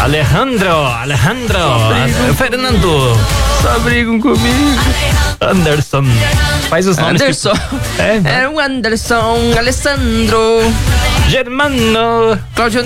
Alejandro. Fernando. Só brigam comigo. Anderson. Faz os nomes. Anderson. É o Anderson, Alessandro. Germano. Cláudio.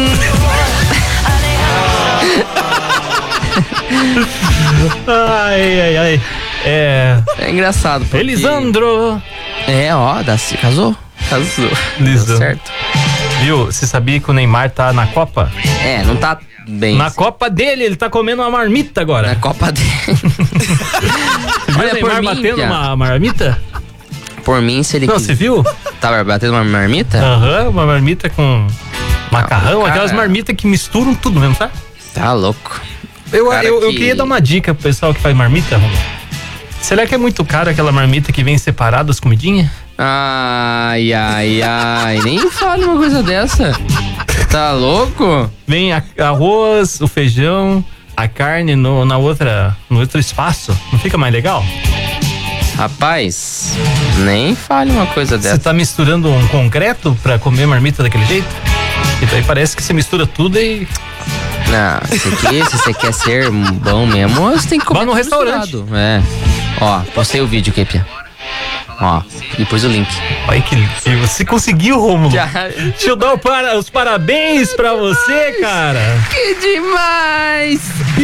Ai. É engraçado. Porque... Elisandro. Casou. Deu certo. Viu? Você sabia que o Neymar tá na Copa? Não tá bem. Na Copa dele, ele tá comendo uma marmita agora. Na Copa dele. Olha, o Neymar batendo uma marmita? Por mim, se ele... Não, você viu? Tava batendo uma marmita? Uma marmita com macarrão, aquelas marmitas que misturam tudo mesmo, tá? Tá louco. Eu queria dar uma dica pro pessoal que faz marmita, Romulo. Será que é muito caro aquela marmita que vem separada as comidinhas? Ai, nem fale uma coisa dessa. Tá louco? Vem arroz, o feijão, a carne no outro espaço. Não fica mais legal? Rapaz, nem fale uma coisa dessa. Você tá misturando um concreto pra comer marmita daquele jeito? E daí parece que você mistura tudo e... Não, se você quer ser bom mesmo, você tem que comer. Vá no restaurante. Ó, postei o vídeo aqui, Pia. Ó, depois o link. Olha que você conseguiu, Rômulo. Deixa eu dar os parabéns pra você, cara. Que demais!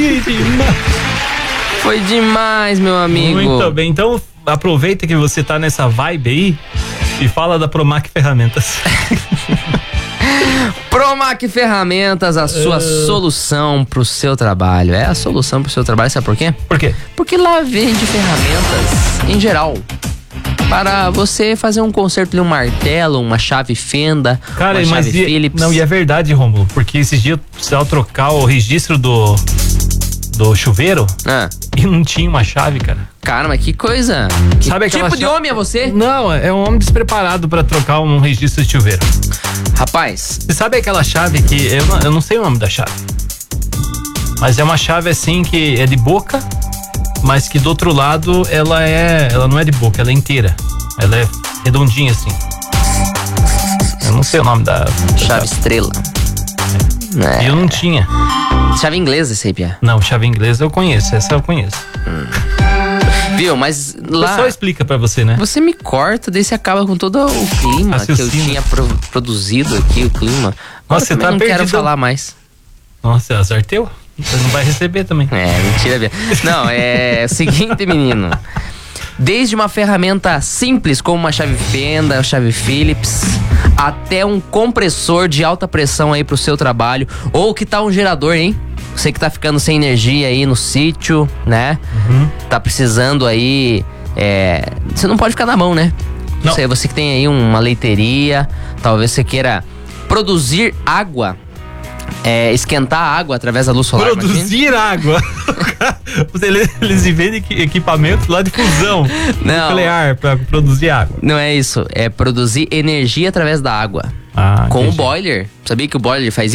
Foi demais, meu amigo. Muito bem, então aproveita que você tá nessa vibe aí e fala da Promac Ferramentas. Promac Ferramentas, a sua solução pro seu trabalho. É a solução pro seu trabalho, sabe por quê? Por quê? Porque lá vende ferramentas em geral. Para você fazer um conserto de um martelo, uma chave fenda, cara, uma chave Phillips. Não, e é verdade, Rômulo, porque esses dias eu precisava trocar o registro do chuveiro e não tinha uma chave, cara. Cara, mas que coisa. Sabe que tipo de homem é você? Não, é um homem despreparado pra trocar um registro de chuveiro. Rapaz, você sabe aquela chave que... Eu não sei o nome da chave, mas é uma chave assim que é de boca, mas que do outro lado ela não é de boca, ela é inteira. Ela é redondinha assim. Eu não sei o nome da chave estrela. E eu não tinha. Chave inglesa, esse aí, Pia? Não, chave inglesa eu conheço, essa eu conheço. Viu, mas lá... Só explica pra você, né? Você me corta, daí você acaba com todo o clima que eu tinha produzido aqui, o clima. Nossa, você tá não perdido. Quero falar mais. Nossa, azarteu? Você não vai receber também. Mentira, Bia. Não, é o seguinte, menino. Desde uma ferramenta simples como uma chave fenda, uma chave Phillips, até um compressor de alta pressão aí pro seu trabalho, ou que tal um gerador, hein? Você que tá ficando sem energia aí no sítio, né? Tá precisando aí... Você não pode ficar na mão, né? Não sei, você que tem aí uma leiteria, talvez você queira produzir água, esquentar a água através da luz solar. Produzir água? Eles vendem equipamento lá de fusão nuclear pra produzir água. Não é isso, é produzir energia através da água. Com o boiler. Sabia que o boiler faz